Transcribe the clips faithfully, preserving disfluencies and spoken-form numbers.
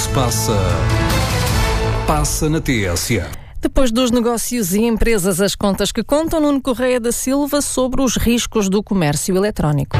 se passa, passa na T S F. Depois dos negócios e empresas, as contas que contam, Nuno Correia da Silva sobre os riscos do comércio eletrónico.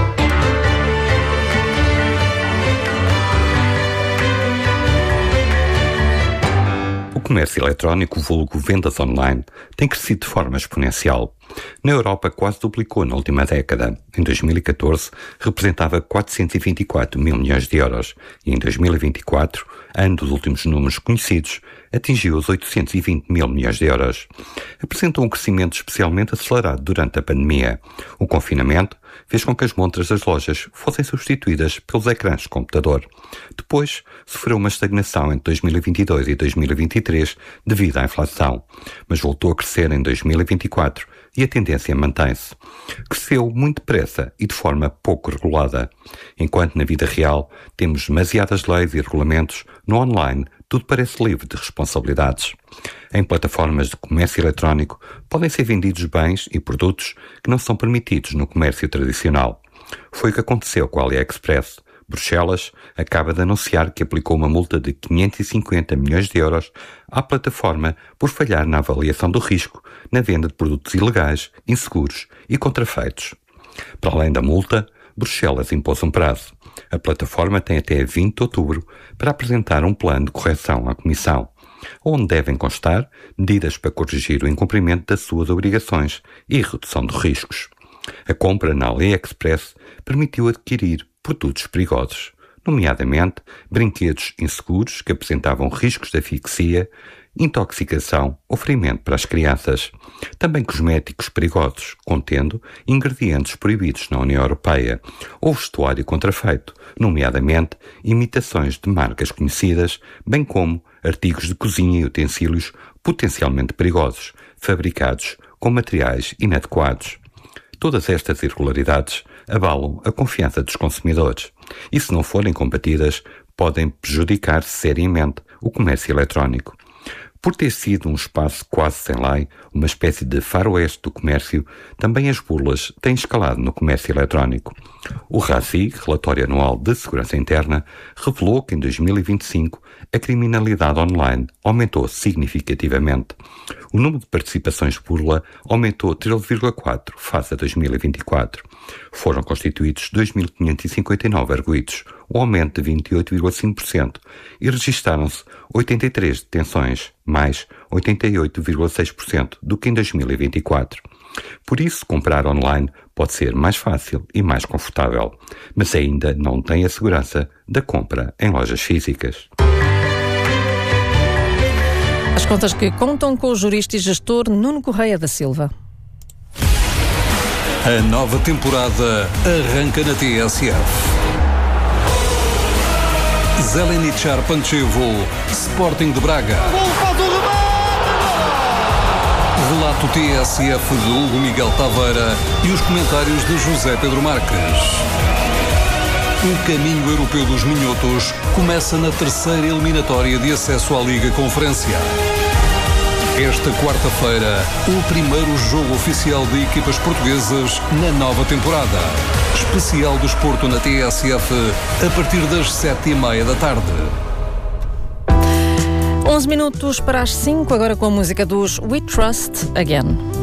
O comércio eletrónico, vulgo vendas online, tem crescido de forma exponencial. Na Europa quase duplicou na última década. Em dois mil e catorze representava quatrocentos e vinte e quatro mil milhões de euros e em dois mil e vinte e quatro, ano dos últimos números conhecidos, atingiu os oitocentos e vinte mil milhões de euros. Apresentou um crescimento especialmente acelerado durante a pandemia. O confinamento fez com que as montras das lojas fossem substituídas pelos ecrãs de computador. Depois, sofreu uma estagnação entre dois mil e vinte e dois e dois mil e vinte e três devido à inflação, mas voltou a crescer em dois mil e vinte e quatro e a tendência mantém-se. Cresceu muito depressa e de forma pouco regulada. Enquanto na vida real temos demasiadas leis e regulamentos, no online tudo parece livre de responsabilidades. Em plataformas de comércio eletrónico podem ser vendidos bens e produtos que não são permitidos no comércio tradicional. Foi o que aconteceu com a AliExpress. Bruxelas acaba de anunciar que aplicou uma multa de quinhentos e cinquenta milhões de euros à plataforma por falhar na avaliação do risco na venda de produtos ilegais, inseguros e contrafeitos. Para além da multa, Bruxelas impôs um prazo. A plataforma tem até vinte de outubro para apresentar um plano de correção à Comissão, onde devem constar medidas para corrigir o incumprimento das suas obrigações e redução de riscos. A compra na AliExpress permitiu adquirir produtos perigosos, nomeadamente brinquedos inseguros que apresentavam riscos de asfixia, intoxicação ou ferimento para as crianças. Também cosméticos perigosos, contendo ingredientes proibidos na União Europeia, ou vestuário contrafeito, nomeadamente imitações de marcas conhecidas, bem como artigos de cozinha e utensílios potencialmente perigosos, fabricados com materiais inadequados. Todas estas irregularidades abalam a confiança dos consumidores e, se não forem combatidas, podem prejudicar seriamente o comércio eletrónico. Por ter sido um espaço quase sem lei, uma espécie de faroeste do comércio, também as burlas têm escalado no comércio eletrónico. O RACI, Relatório Anual de Segurança Interna, revelou que em dois mil e vinte e cinco a criminalidade online aumentou significativamente. O número de participações de burla aumentou treze vírgula quatro por cento face a dois mil e vinte e quatro. Foram constituídos dois mil quinhentos e cinquenta e nove arguidos, um aumento de vinte e oito vírgula cinco por cento, e registaram-se oitenta e três detenções, mais oitenta e oito vírgula seis por cento do que em dois mil e vinte e quatro. Por isso, comprar online pode ser mais fácil e mais confortável, mas ainda não tem a segurança da compra em lojas físicas. As contas que contam com o jurista e gestor Nuno Correia da Silva. A nova temporada arranca na T S F. Zelenichar Pančevo, Sporting de Braga. Relato T S F de Hugo Miguel Taveira e os comentários de José Pedro Marques. O caminho europeu dos minhotos começa na terceira eliminatória de acesso à Liga Conferência. Esta quarta-feira, o primeiro jogo oficial de equipas portuguesas na nova temporada. Especial do Desporto na T S F, a partir das sete e meia da tarde. onze minutos para as cinco, agora com a música dos We Trust Again.